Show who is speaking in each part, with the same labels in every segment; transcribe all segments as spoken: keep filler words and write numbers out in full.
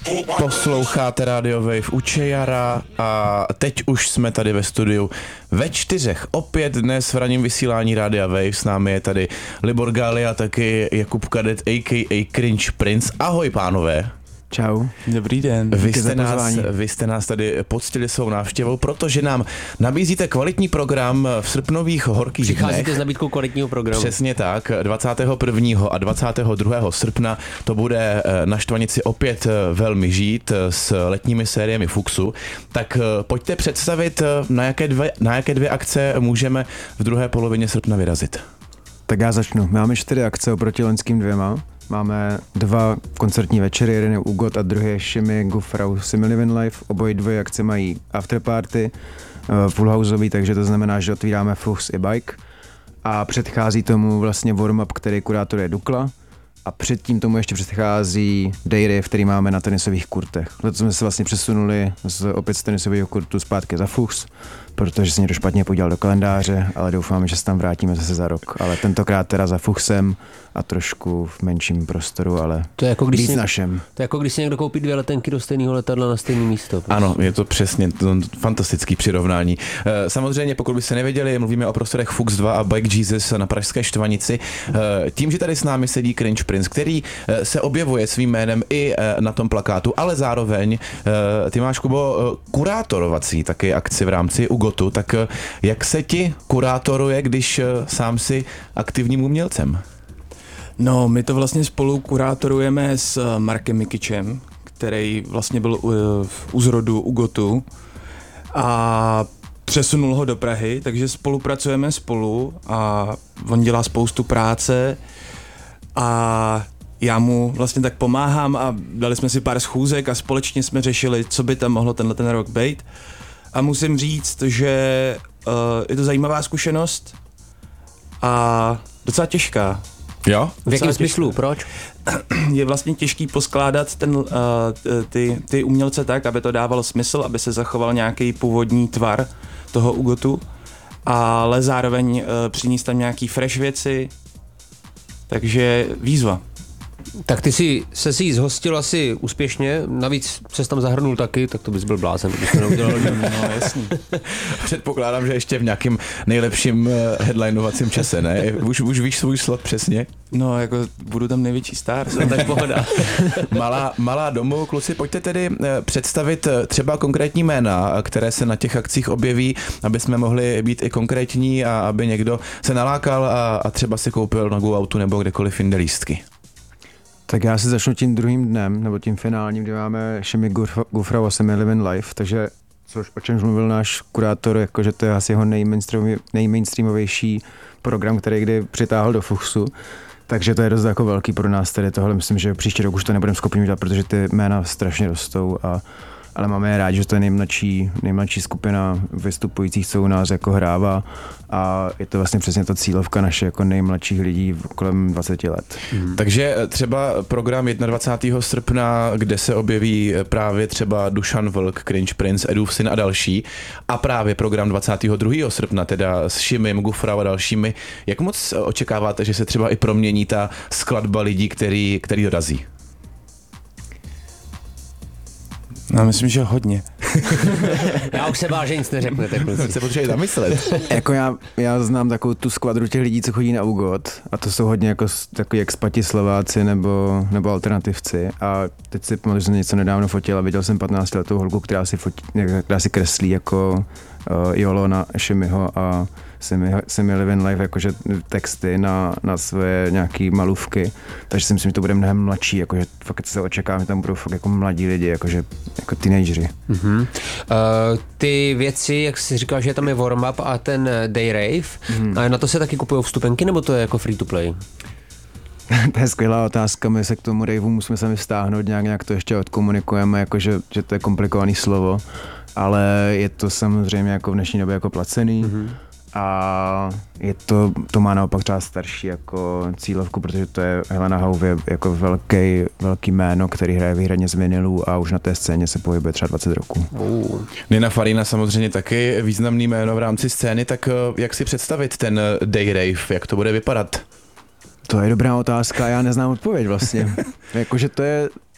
Speaker 1: Posloucháte Radio Wave u Čejara a teď už jsme tady ve studiu ve čtyřech. Opět dnes v ranním vysílání Rádia Wave s námi je tady Libor Gali a taky Jakub Kadet a k a. Cringe Prince. Ahoj pánové.
Speaker 2: Čau.
Speaker 3: Dobrý den.
Speaker 1: Vy jste, nás, vy jste nás tady poctili svou návštěvou, protože nám nabízíte kvalitní program v srpnových horkých dnech.
Speaker 2: Přicházíte s nabídkou kvalitního programu.
Speaker 1: Přesně tak. dvacátého prvního a dvacátého druhého srpna to bude na Štvanici opět velmi žít s letními sériemi Fuxu. Tak pojďte představit, na jaké dvě, na jaké dvě akce můžeme v druhé polovině srpna vyrazit.
Speaker 3: Tak já začnu. Máme čtyři akce oproti loňským dvěma. Máme dva koncertní večery, jeden je Ugot a druhý je Shimmy Gufrau Similivin Live. Obojí dvě akce mají afterparty, full houseový, takže to znamená, že otvíráme Fuchs i Bike. A předchází tomu vlastně warm-up, který kurátoruje Dukla. A předtím tomu ještě předchází Dayriff, který máme na tenisových kurtech. Letos jsme se vlastně přesunuli z, opět z tenisového kurtu zpátky za Fuchs, protože se někdo špatně podíval do kalendáře, ale doufáme, že se tam vrátíme zase za rok. Ale tentokrát teda za Fuchsem a trošku v menším prostoru, ale
Speaker 2: to je jako když
Speaker 3: víc
Speaker 2: si,
Speaker 3: našem.
Speaker 2: To je jako když si někdo koupí dvě letenky do stejného letadla na stejné místo. Prostě.
Speaker 1: Ano, je to přesně to fantastický přirovnání. Samozřejmě, pokud byste nevěděli, mluvíme o prostorech Fuchs dva a Bike Jesus na pražské Štvanici. Tím, že tady s námi sedí Cringe Prince, který se objevuje svým jménem i na tom plakátu, ale zároveň ty máš, Kubo, kurátorovací taky akci v rámci Ugotu, tak jak se ti kurátoruje, když sám si aktivním umělcem?
Speaker 4: No, my to vlastně spolu kurátorujeme s Markem Mikičem, který vlastně byl u, u zrodu Ugotu a přesunul ho do Prahy, takže spolupracujeme spolu a on dělá spoustu práce a já mu vlastně tak pomáhám a dali jsme si pár schůzek a společně jsme řešili, co by tam mohlo tenhle ten rok být. A musím říct, že uh, je to zajímavá zkušenost a docela těžká.
Speaker 1: Jo?
Speaker 2: V jakém smyslu? Proč?
Speaker 4: Je vlastně těžký poskládat ten, uh, ty, ty umělce tak, aby to dávalo smysl, aby se zachoval nějaký původní tvar toho Ugotu, ale zároveň uh, přinést tam nějaký fresh věci, takže výzva.
Speaker 2: Tak ty jsi se si jí zhostil asi úspěšně, navíc ses tam zahrnul taky, tak to bys byl blázen, když to neudělal.
Speaker 4: No jasný.
Speaker 1: Předpokládám, že ještě v nějakým nejlepším headlinovacím čase, ne? Už, už víš svůj slot přesně?
Speaker 4: No, jako budu tam největší star.
Speaker 2: No, tak pohoda.
Speaker 1: malá, malá domů, kluci, pojďte tedy představit třeba konkrétní jména, které se na těch akcích objeví, aby jsme mohli být i konkrétní a aby někdo se nalákal a, a třeba si koupil na GoOutu nebo kdekoliv jinde lístky.
Speaker 3: Tak já si začnu tím druhým dnem, nebo tím finálním, kdy máme Shimmy Gufrau a Similivin Live, takže což, o čemž mluvil náš kurátor, jakože to je asi jeho nejmainstreamovější program, který kdy přitáhl do Fuchsu. Takže to je dost jako velký pro nás tady tohle. Myslím, že příští rok už to nebudeme schopni udělat, protože ty jména strašně rostou, a, ale máme je rádi, že to je nejmladší, nejmladší skupina vystupujících, co u nás jako hrává, a je to vlastně přesně ta cílovka naše jako nejmladších lidí kolem dvacet let.
Speaker 1: Hmm. Takže třeba program dvacátého prvního srpna, kde se objeví právě třeba Dušan Vlk, Cringe Prince, Edův syn a další, a právě program dvacátého druhého srpna, teda s Shimym, Gufrau a dalšími. Jak moc očekáváte, že se třeba i promění ta skladba lidí, který, který dorazí?
Speaker 4: No, myslím, že hodně.
Speaker 2: Já už se bál, že nic neřeknete, kluci.
Speaker 1: Se potřebuje zamyslet.
Speaker 3: Jako já, já znám takovou tu skvadru těch lidí, co chodí na Ugot, a to jsou hodně jako takový expati Slováci nebo, nebo alternativci, a teď si pamatuju, že jsem něco nedávno fotil a viděl jsem patnáctiletou holku, která si, fotí, která si kreslí jako uh, Jolo na Shimmyho a Similivin Live, jakože texty na, na své nějaký malůvky, takže si myslím, že to bude mnohem mladší, jakože fakt se očekávám, že tam budou fakt jako mladí lidi, jakože jako teenageři.
Speaker 2: Mm-hmm. Uh, ty věci, jak jsi říkal, že tam je warm-up a ten day rave, mm. a na to se taky kupují vstupenky, nebo to je jako free to play?
Speaker 3: To je skvělá otázka, my se k tomu raveu musíme sami vztáhnout, nějak, nějak to ještě odkomunikujeme, jakože, že to je komplikovaný slovo, ale je to samozřejmě jako v dnešní době jako placený. Mm-hmm. A je to, to má naopak třeba starší jako cílovku, protože to je Helena Hauvě jako velký, velký jméno, který hraje výhradně z vinilů a už na té scéně se pohybuje třeba dvacet roků.
Speaker 1: Uh. Nina Farina samozřejmě taky významný jméno v rámci scény, tak jak si představit ten day rave, jak to bude vypadat?
Speaker 3: To je dobrá otázka, já neznám odpověď vlastně. Jakože to je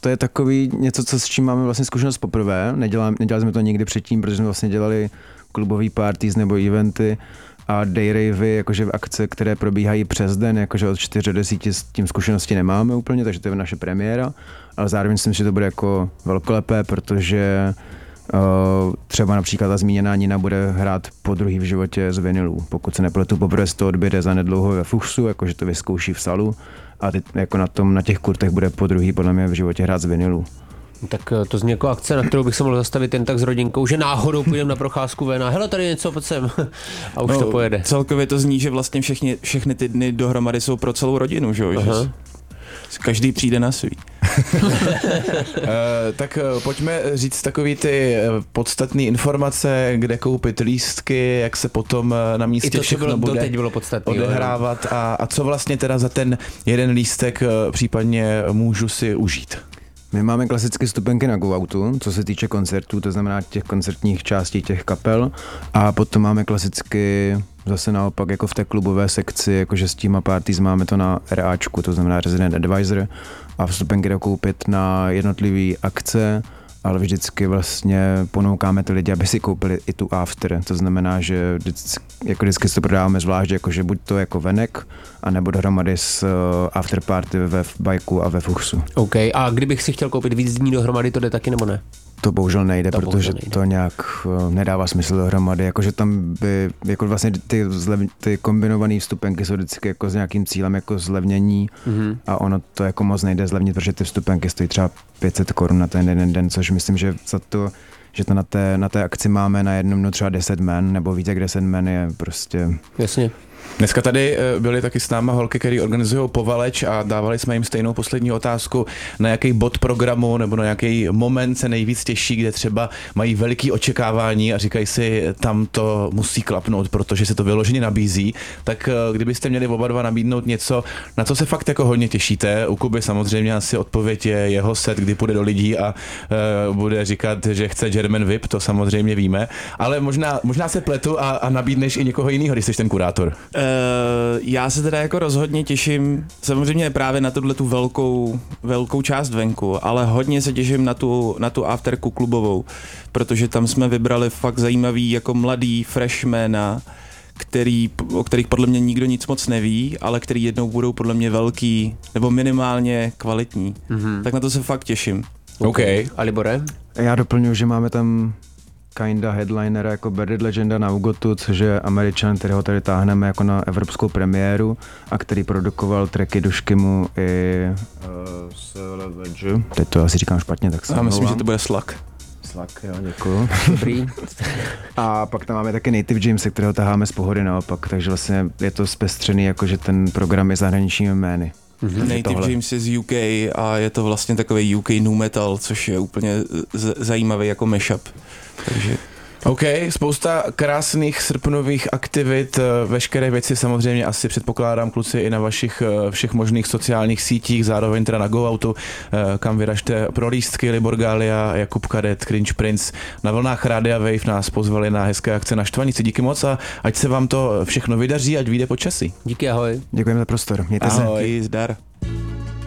Speaker 3: to je takový něco, co s čím máme vlastně zkušenost poprvé. Nedělali, nedělali jsme to nikdy předtím, protože jsme vlastně dělali klubový parties nebo eventy a day ravey, jakože akce, které probíhají přes den, jakože od čtyři do deseti s tím zkušenosti nemáme úplně, takže to je naše premiéra, ale zároveň si myslím, že to bude jako velkolepé, protože uh, třeba například ta zmíněná Nina bude hrát po druhý v životě z vinylů. Pokud se nepletu, poprvé to odbyde za nedlouho ve Fuchsu, jakože to vyzkouší v salu a ty, jako na, tom, na těch kurtech bude po druhý podle mě v životě hrát z vinylů.
Speaker 2: Tak to zní jako akce, na kterou bych se mohl zastavit jen tak s rodinkou, že náhodou půjdeme na procházku ven a hele, tady něco, pojď sem. A už no, to pojede.
Speaker 4: Celkově to zní, že vlastně všechny, všechny ty dny dohromady jsou pro celou rodinu, že jo? Každý přijde na svý.
Speaker 1: uh, tak uh, pojďme říct takový ty podstatné informace, kde koupit lístky, jak se potom uh, na místě
Speaker 2: to,
Speaker 1: všechno
Speaker 2: bylo,
Speaker 1: bude
Speaker 2: bylo podstatný,
Speaker 1: odehrávat a, a co vlastně teda za ten jeden lístek uh, případně můžu si užít.
Speaker 3: My máme klasicky stupenky na go-outu, co se týče koncertů, to znamená těch koncertních částí těch kapel a potom máme klasicky zase naopak jako v té klubové sekci, jakože s těma parties máme to na RAčku, to znamená Resident Advisor a vstupenky jde koupit na jednotlivé akce, ale vždycky vlastně ponoukáme ty lidi, aby si koupili i tu after, to znamená, že vždycky, jako vždycky to prodáváme zvlášť, jakože buď to jako venek, anebo dohromady s after party ve bajku a ve Fuchsu.
Speaker 2: OK, a kdybych si chtěl koupit víc dní dohromady, to jde taky nebo ne?
Speaker 3: To bohužel nejde, to protože
Speaker 2: bohužel nejde.
Speaker 3: To nějak nedává smysl dohromady, jakože tam by, jako vlastně ty, zlev, ty kombinované vstupenky jsou vždycky jako s nějakým cílem jako zlevnění mm-hmm. a ono to jako moc nejde zlevnit, protože ty vstupenky stojí třeba pět set korun na ten jeden den, což myslím, že za to, že to na té, na té akci máme na jednom dnu třeba deset men, nebo víc jak deset men je prostě...
Speaker 2: Jasně.
Speaker 1: Dneska tady byly taky s náma holky, které organizují povaleč a dávali jsme jim stejnou poslední otázku, na jaký bod programu nebo na jaký moment se nejvíc těší, kde třeba mají veliký očekávání a říkají si, tam to musí klapnout, protože se to vyloženě nabízí. Tak kdybyste měli oba dva nabídnout něco, na co se fakt jako hodně těšíte, u Kuby samozřejmě asi odpověď je jeho set, kdy půjde do lidí a uh, bude říkat, že chce German V I P, to samozřejmě víme, ale možná, možná se pletu a, a nabídneš i někoho jiného, když jsi ten kurátor.
Speaker 4: Uh, já se teda jako rozhodně těším, samozřejmě právě na tuhle tu velkou, velkou část venku, ale hodně se těším na tu, na tu afterku klubovou, protože tam jsme vybrali fakt zajímavý jako mladý freshmana, který, o kterých podle mě nikdo nic moc neví, ale který jednou budou podle mě velký, nebo minimálně kvalitní. Mm-hmm. Tak na to se fakt těším.
Speaker 1: OK.
Speaker 2: A Libore?
Speaker 3: Já doplňuji, že máme tam kinda headlinera jako Bearded Legenda na Ugotu, což je Američan, kterého tady táhneme jako na evropskou premiéru a který produkoval tracky do Škymu i uh, s L V G. Teď to asi říkám špatně, tak se
Speaker 4: Já myslím,
Speaker 3: omlouvám.
Speaker 4: že to bude Slak.
Speaker 3: Slak, jo, děkuju.
Speaker 2: Dobrý.
Speaker 3: A pak tam máme taky Native Jamese, kterého taháme z Pohody naopak, takže vlastně je to zpestřený, jakože ten program je zahraničními jmény.
Speaker 4: Mm-hmm. Native tohle. James je z U K a je to vlastně takový U K nu metal, což je úplně z- zajímavý jako mashup. Takže...
Speaker 1: OK, spousta krásných srpnových aktivit, veškeré věci samozřejmě asi předpokládám kluci i na vašich všech možných sociálních sítích, zároveň teda na GoOutu, kam vyražte pro lístky. Libor Gália, Jakub Kadet, Cringe Prince. Na vlnách Rádia Wave nás pozvali na hezké akce na Štvanici. Díky moc a ať se vám to všechno vydaří, ať vyjde počasí.
Speaker 2: Díky, ahoj.
Speaker 3: Děkujeme za prostor, mějte se.
Speaker 1: Ahoj.
Speaker 4: Zdar.